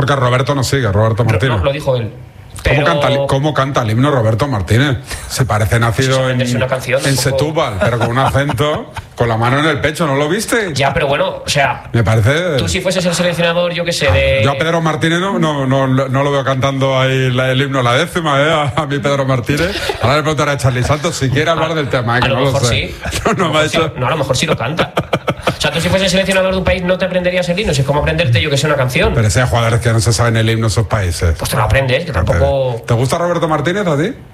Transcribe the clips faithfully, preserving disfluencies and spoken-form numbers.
Porque Roberto no sigue, Roberto Martínez. No, lo dijo él. Pero... ¿Cómo, canta, ¿Cómo canta el himno Roberto Martínez? Se parece nacido en, una canción, en un poco... Setúbal, pero con un acento, con la mano en el pecho, ¿no lo viste? Ya, pero bueno, o sea... Me parece... Tú si fueses el seleccionador, yo qué sé, de... Yo a Pedro Martínez no, no, no, no lo veo cantando ahí la, el himno la décima, ¿eh? A, a mi Pedro Martínez. Ahora le preguntaré a Charly Santos si quiere hablar del tema, ¿eh? Que a lo no mejor lo sé. Sí. No, no, a me ha sí, hecho... no, a lo mejor sí lo canta. O sea, tú si fueses seleccionador de un país no te aprenderías el himno, si es como aprenderte yo que sé una canción. Pero si hay jugadores que no se saben el himno de sus países. Pues te lo aprendes, que tampoco... ¿Te gusta Roberto Martínez a ti?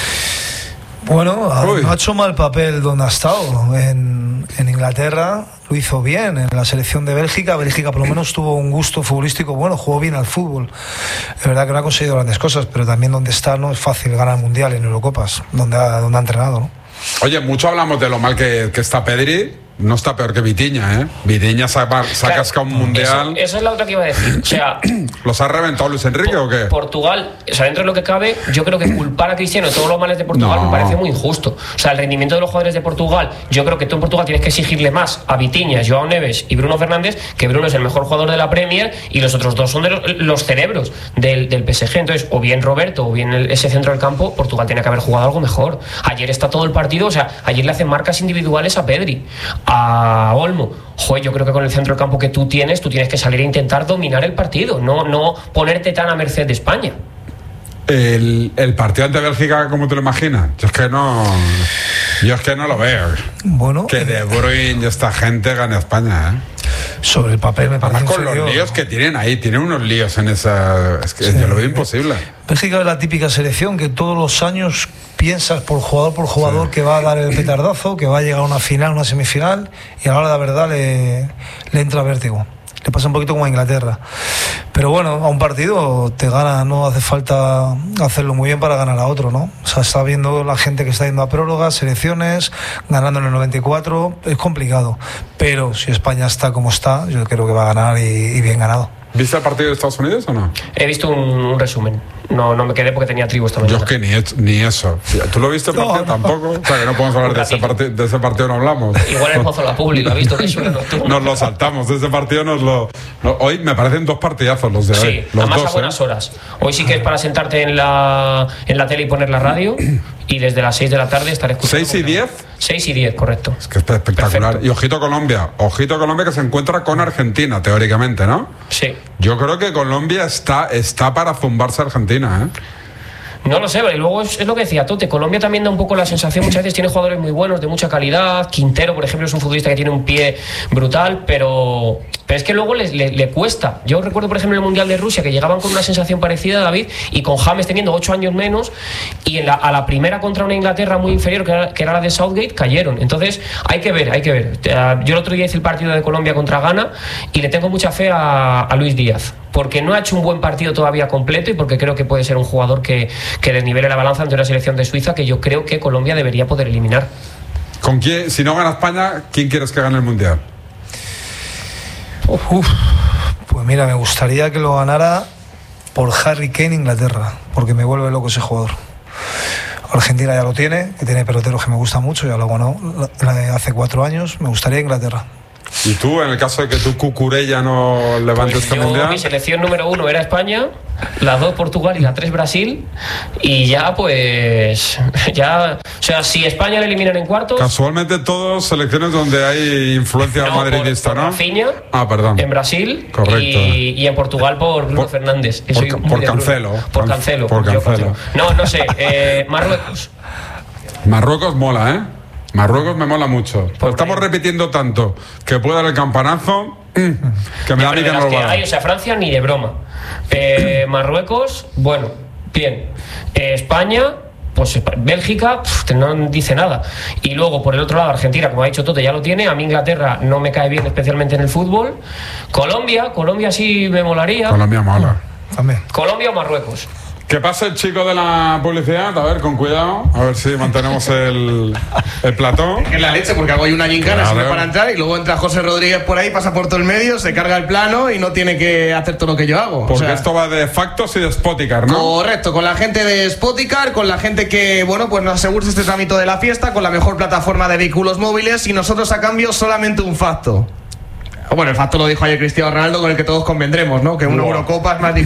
Bueno, Uy. no ha hecho mal papel donde ha estado. En, en Inglaterra lo hizo bien, en la selección de Bélgica. Bélgica por lo menos tuvo un gusto futbolístico bueno, jugó bien al fútbol. Es verdad que no ha conseguido grandes cosas, pero también donde está no es fácil ganar mundial en Eurocopas, donde ha, donde ha entrenado, ¿no? Oye, mucho hablamos de lo mal que, que está Pedri. No está peor que Vitinha, ¿eh? Vitinha se ha, se ha Claro, cascado un mundial. Eso, eso es la otra que iba a decir. O sea, ¿los ha reventado Luis Enrique po- o qué? Portugal, o sea, dentro de lo que cabe, yo creo que culpar a Cristiano de todos los males de Portugal No. me parece muy injusto. O sea, el rendimiento de los jugadores de Portugal, yo creo que tú en Portugal tienes que exigirle más a Vitinha, Joao Neves y Bruno Fernández, que Bruno es el mejor jugador de la Premier y los otros dos son de los, los cerebros del, del P S G. Entonces, o bien Roberto o bien el, ese centro del campo, Portugal tenía que haber jugado algo mejor. Ayer está todo el partido, o sea, ayer le hacen marcas individuales a Pedri, a Olmo. Joder, yo creo que con el centro del campo que tú tienes, tú tienes que salir a intentar dominar el partido, no, no ponerte tan a merced de España. El, el partido ante Bélgica, ¿cómo te lo imaginas? Yo es que no... Yo es que no lo veo. Bueno, Que De Bruyne y esta gente gane a España, ¿eh? sobre el papel me parece Además con inferior, los líos ¿no? que tienen ahí, tienen unos líos en esa... Es que Sí. yo lo veo imposible. Bélgica es la típica selección que todos los años piensas por jugador por jugador Sí. que va a dar el petardazo, que va a llegar a una final, una semifinal, y a la hora de la verdad le, le entra vértigo. Le pasa un poquito como a Inglaterra. Pero bueno, a un partido te gana, no hace falta hacerlo muy bien para ganar a otro, ¿no? O sea, está viendo la gente que está yendo a prórrogas, selecciones, ganando en el noventa y cuatro, es complicado. Pero si España está como está, yo creo que va a ganar y, y bien ganado. ¿Viste el partido de Estados Unidos o no? He visto un, un resumen. No, no me quedé porque tenía trigo esta Yo mañana. es que ni, he- ni eso. ¿Tú lo viste el No, partido? no. Tampoco. O sea, que no podemos hablar Un de ese, ratito. partido, de ese partido, no hablamos. Igual el Pozo la Publi, lo ha visto que es una nocturna. Nos lo saltamos, de ese partido nos lo... no, hoy me parecen dos partidazos los de hoy. Sí, Los además dos, a buenas ¿eh? horas. Hoy sí que es para sentarte en la, en la tele y poner la radio y desde las seis de la tarde estar escuchando. ¿seis y diez? seis y diez, correcto. Es que es espectacular. Perfecto. Y ojito Colombia. Ojito Colombia que se encuentra con Argentina, teóricamente, ¿no? Sí. Yo creo que Colombia está, está para zumbarse a Argentina, ¿eh? No lo sé, y luego es, es lo que decía Tote, Colombia también da un poco la sensación, muchas veces tiene jugadores muy buenos, de mucha calidad, Quintero, por ejemplo, es un futbolista que tiene un pie brutal, pero, pero es que luego le, le, le cuesta. Yo recuerdo, por ejemplo, el Mundial de Rusia, que llegaban con una sensación parecida, David, y con James teniendo ocho años menos, y en la, a la primera contra una Inglaterra muy inferior, que era, que era la de Southgate, cayeron. Entonces, hay que ver, hay que ver. Yo el otro día hice el partido de Colombia contra Ghana, y le tengo mucha fe a, a Luis Díaz, porque no ha hecho un buen partido todavía completo y porque creo que puede ser un jugador que, que desnivele la balanza ante una selección de Suiza que yo creo que Colombia debería poder eliminar. ¿Con quién, si no gana España, quién quieres que gane el Mundial? Uf, pues mira, me gustaría que lo ganara por Harry Kane Inglaterra, porque me vuelve loco ese jugador. Argentina ya lo tiene, que tiene peloteros que me gustan mucho, ya lo ganó la- la- hace cuatro años. Me gustaría Inglaterra. ¿Y tú, en el caso de que tu Cucurella no levante Pues este yo, Mundial? mi selección número uno era España, la dos Portugal y la tres Brasil, y ya pues ya, o sea, si España le eliminan en cuartos, Casualmente todos selecciones donde hay influencia no, madridista, por, por ¿no? Rafinha, Ah, perdón. en Brasil, Correcto. y, y en Portugal por Bruno Por- Fernández. por- Soy por muy de Bruno. Cancelo. Por Can- Cancelo. por yo Cancelo. No, no sé, eh, Marruecos. Marruecos mola, ¿eh? Marruecos me mola mucho. Por Estamos ahí. repitiendo tanto que puede dar el campanazo mm, que me da a mí que Pero de no las lo que va a dar. hay, o sea, Francia ni de broma. Eh, Marruecos, bueno, bien. Eh, España, pues Bélgica, pf, no dice nada. Y luego, por el otro lado, Argentina, como ha dicho Tote, ya lo tiene. A mí Inglaterra no me cae bien, especialmente en el fútbol. Colombia, Colombia sí me molaría. Colombia mola. También. Colombia o Marruecos. Que pase el chico de la publicidad, a ver, con cuidado, a ver si mantenemos el, el plató. Es la leche, porque hago ahí una gincana Claro. siempre para entrar y luego entra José Rodríguez por ahí, pasa por todo el medio, se carga el plano y no tiene que hacer todo lo que yo hago. Porque O sea, esto va de Factos y de Spoticar, ¿no? correcto, con la gente de Spoticar, con la gente que, bueno, pues nos asegura este trámite de la fiesta, con la mejor plataforma de vehículos móviles y nosotros a cambio solamente un facto. Bueno, el facto lo dijo ayer Cristiano Ronaldo, con el que todos convendremos, ¿no? Que una Buah. Eurocopa es más difícil.